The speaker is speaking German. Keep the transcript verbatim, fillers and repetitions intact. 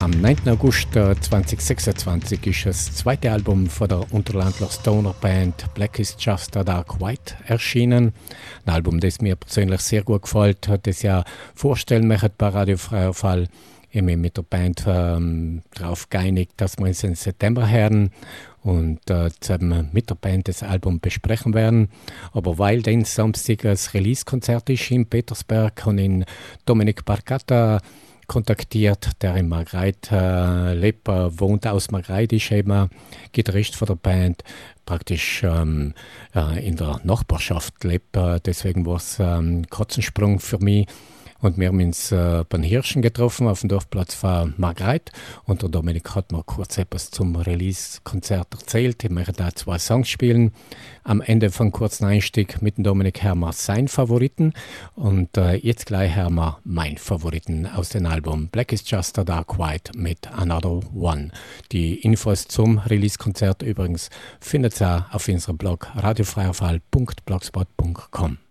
Am neunten August äh, zweitausendsechsundzwanzig ist das zweite Album von der Unterlandler Stoner Band Black is Just a Dark White erschienen. Ein Album, das mir persönlich sehr gut gefällt, hat das ja vorstellen möchte bei Radio Freier Fall. Ich habe mich mit der Band ähm, darauf geeinigt, dass wir uns im September hören und äh, zusammen mit der Band das Album besprechen werden. Aber weil den Samstag das Release-Konzert ist in Petersberg, habe ich Dominik Barcata kontaktiert, der in Margreid äh, lebt, äh, wohnt aus Margreid, ist eben Gitarrist von der Band, praktisch ähm, äh, in der Nachbarschaft lebt. Äh, deswegen war es ähm, ein Katzensprung für mich. Und wir haben uns äh, beim Hirschen getroffen auf dem Dorfplatz von Margreid. Und der Dominik hat mir kurz etwas zum Release-Konzert erzählt. Ich möchte da zwei Songs spielen. Am Ende von kurzen Einstieg mit dem Dominik hören wir seinen Favoriten. Und äh, jetzt gleich hören wir meinen Favoriten aus dem Album Black is Just a Dark White mit Another One. Die Infos zum Release-Konzert übrigens findet ihr auf unserem Blog radiofreierfall punkt blogspot punkt com.